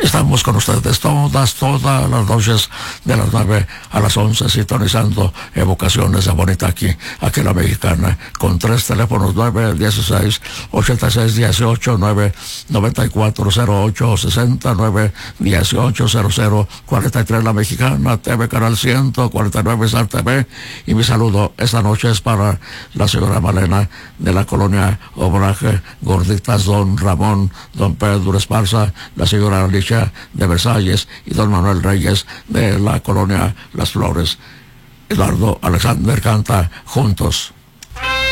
Estamos con ustedes todas las noches de las 9 a las 11, sintonizando Evocaciones de Bonita aquí La Mexicana, con 3 teléfonos: 916-8618, 9940860, 9180043 La Mexicana, TV Canal 149 Sal TV. Y mi saludo esta noche es para la señora Malena de la colonia Obraje, Gorditas, don Ramón, don Pedro Esparza, la señora Alicia de Versalles y don Manuel Reyes de la colonia Las Flores. Eduardo Alexander canta Juntos.